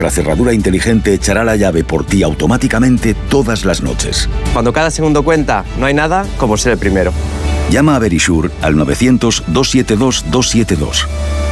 La cerradura inteligente echará la llave por ti automáticamente todas las noches. Cuando cada segundo cuenta, no hay nada como ser el primero. Llama a Verisure al 900-272-272.